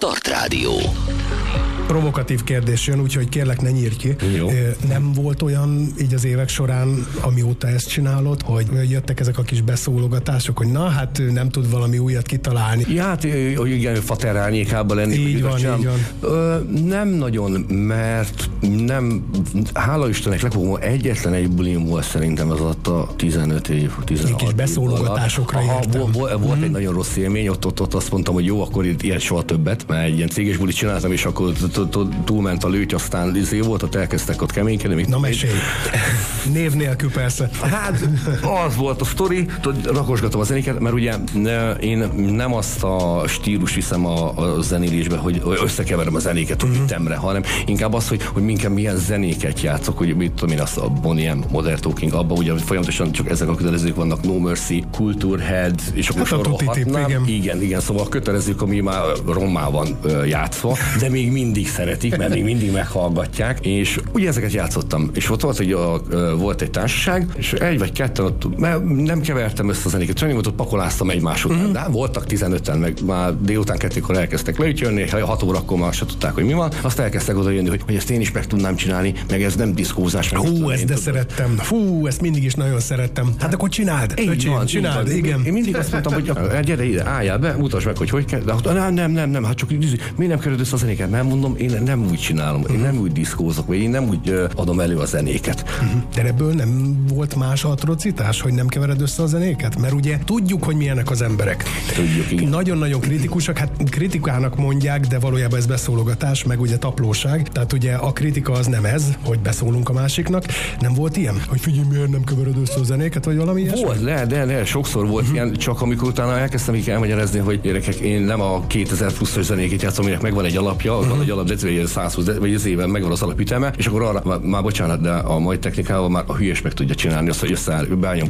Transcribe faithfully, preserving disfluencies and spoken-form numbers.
Start Rádió. Provokatív kérdés jön, úgyhogy kérlek, ne nyírj ki. Jó. Nem volt olyan így az évek során, amióta ezt csinálod, hogy jöttek ezek a kis beszólogatások, hogy na, hát nem tud valami újat kitalálni. Ja, hát igen, fater árnyékában lenni. Így van, így van. Ö, nem nagyon, mert nem, hála Istennek legfogom, egyetlen egy bulim volt szerintem az alatt a tizenöt év, tizenhat kis beszólogatásokra Aha, értem. Volt, volt mm. egy nagyon rossz élmény, ott, ott, ott azt mondtam, hogy jó, akkor itt ilyen soha többet, mert egy ilyen céges bulit csináltam, és akkor túlment a lőty, aztán izé volt, ott elkezdtek ott keménykedni. Na mesélj! Név nélkül persze. Hát az volt a sztori, rakosgatom a zenéket, mert ugye ne, én nem azt a stílus viszem a, a zenélésbe, hogy összekeverem a zenéket, hogy mm-hmm. ütemre, hanem inkább az, hogy, hogy minket milyen zenéket játszok, hogy mit tudom én, azt a Bonnie M, Modern Talking, abban ugye folyamatosan csak ezek a kötelezők vannak, No Mercy, Culture Head, és akkor hát sorolhatnám. Igen. igen, igen, szóval a kötelezők, ami már rommá van ö, játszva, de még mindig szeretik, mert még mindig meghallgatják, és ugye ezeket játszottam, és ott volt, hogy a, ö, volt egy társaság, és egy vagy ketten ott, mert nem kevertem össze a zenéket, csak ott pakoláztam egymás után, uh-huh. de voltak tizenöten, meg már délután kettőkor elkezdtek leütjönni, hat órakor már se tudták, hogy mi van, azt elkezdtek oda jönni, hogy, hogy ezt én is meg tudnám csinálni, meg ez nem diszkózás. Hú, ezt de szerettem, fú, ezt mindig is nagyon szerettem. Hát akkor csináld, öcsém, van, csináld, van. Igen. Én mindig azt mondtam, hogy gyere ide, álljál be, mutasd meg, hogy hogy kell, de nem, nem, nem, nem, hát csak mi nem kerül össze a zenéket, nem mondom, én nem úgy csinálom, én nem úgy diszkózok, vagy én nem úgy uh, adom elő a zenéket. Uh-huh. De ebből nem volt más atrocitás, hogy nem kevered össze a zenéket? Mert ugye tudjuk, hogy milyenek az emberek. Tudjuk, igen. Nagyon-nagyon kritikusak, hát kritikának mondják, de valójában ez beszólogatás, meg ugye taplóság. Tehát ugye a kritika az nem ez, hogy beszólunk a másiknak. Nem volt ilyen? Hogy figyelj, miért nem kevered össze a zenéket, vagy valami ilyesmi? Volt, de, de, de, sokszor volt uh-huh. ilyen, csak amikor utána elkezdtem így elmagyarázni, hogy gyerekek, én nem a kétezer pluszos zenéket játszom, aminek megvan egy alapja, uh-huh. van egy alap, de száz húsz, vagy az éven megvan az alapüteme, és akkor arra, már, már bocsánat, de a mai technikával már a hülyes meg tudja csinálni azt, hogy összeáll, beálljon